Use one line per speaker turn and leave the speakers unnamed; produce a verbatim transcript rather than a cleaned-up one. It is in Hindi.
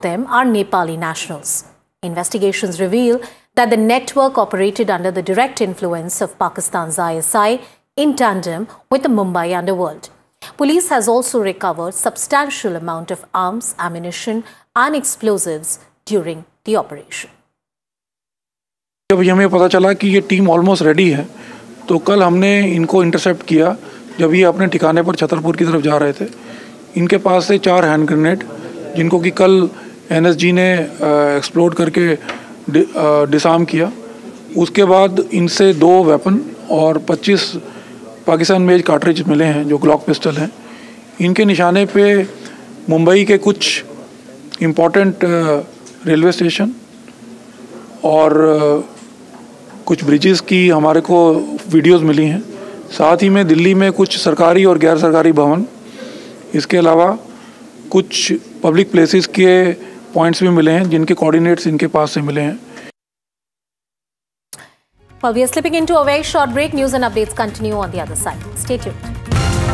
them are Nepali nationals. Investigations reveal that the network operated under the direct influence of Pakistan's I S I in tandem with the Mumbai underworld. Police has also recovered substantial amount of arms, ammunition and explosives during the operation.
जब हमें पता चला कि ये टीम ऑलमोस्ट रेडी है, तो कल हमने इनको इंटरसेप्ट किया जब ये अपने ठिकाने पर छतरपुर की तरफ जा रहे थे। इनके पास से चार हैंड ग्रेनेड, जिनको कि कल एनएसजी ने एक्सप्लोड करके डि, डिसार्म किया। उसके बाद इनसे दो वेपन और पच्चीस पाकिस्तान मेड कार्ट्रिज मिले हैं, जो ग्लॉक पिस्टल हैं। इनके निशाने पे मुंबई के कुछ इम्पोर्टेंट रेलवे स्टेशन और कुछ ब्रिजेस की हमारे को वीडियोस मिली हैं। साथ ही में दिल्ली में कुछ सरकारी और गैर सरकारी भवन, इसके अलावा कुछ पब्लिक प्लेसेस के पॉइंट्स भी मिले हैं, जिनके कोऑर्डिनेट्स इनके पास से मिले हैं।
Well, we are slipping into a very short break. News and updates continue on the other side. Stay tuned.